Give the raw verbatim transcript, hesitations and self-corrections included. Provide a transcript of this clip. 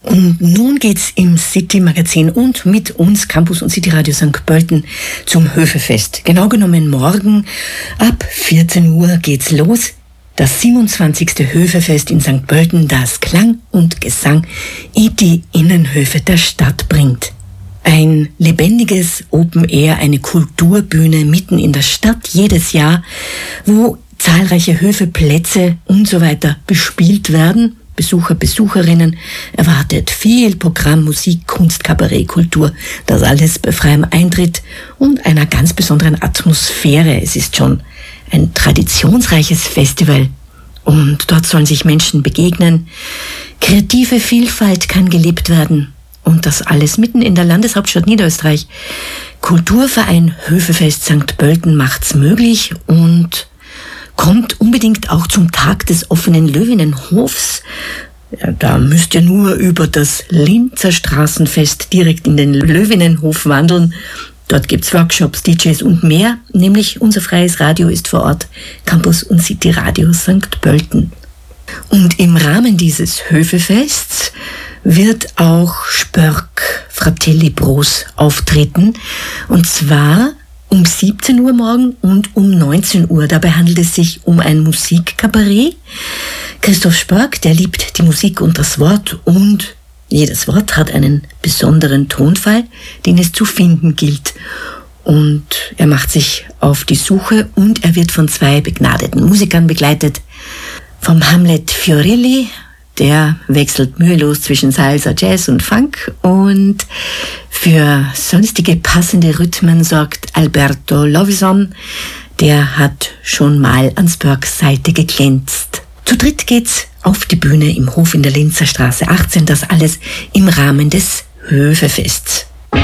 Und nun geht's im City-Magazin und mit uns, Campus und City Radio Sankt Pölten, zum Höfefest. Genau genommen morgen ab vierzehn Uhr geht's los. Das siebenundzwanzigste Höfefest in Sankt Pölten, das Klang und Gesang in die Innenhöfe der Stadt bringt. Ein lebendiges Open Air, eine Kulturbühne mitten in der Stadt jedes Jahr, wo zahlreiche Höfeplätze und so weiter bespielt werden. Besucher, Besucherinnen erwartet viel Programm, Musik, Kunst, Kabarett, Kultur. Das alles bei freiem Eintritt und einer ganz besonderen Atmosphäre. Es ist schon ein traditionsreiches Festival und dort sollen sich Menschen begegnen. Kreative Vielfalt kann gelebt werden und das alles mitten in der Landeshauptstadt Niederösterreich. Kulturverein Höfefest Sankt Pölten macht's möglich und kommt unbedingt auch zum Tag des offenen Löwinnenhofs. Ja, da müsst ihr nur über das Linzer Straßenfest direkt in den Löwinnenhof wandeln. Dort gibt's Workshops, D Js und mehr, nämlich unser freies Radio ist vor Ort, Campus und City Radio Sankt Pölten. Und im Rahmen dieses Höfefests wird auch Spörk Fratelli Bros auftreten, und zwar um siebzehn Uhr morgen und um neunzehn Uhr. Dabei handelt es sich um ein Musikkabarett. Christoph Spörk, der liebt die Musik und das Wort, und jedes Wort hat einen besonderen Tonfall, den es zu finden gilt. Und er macht sich auf die Suche und er wird von zwei begnadeten Musikern begleitet. Vom Hamlet Fiorilli, der wechselt mühelos zwischen Salsa, Jazz und Funk, und für sonstige passende Rhythmen sorgt Alberto Lovison. Der hat schon mal an Spörks Seite geglänzt. Zu dritt geht's auf die Bühne im Hof in der Linzer Straße achtzehn, das alles im Rahmen des Höfefests.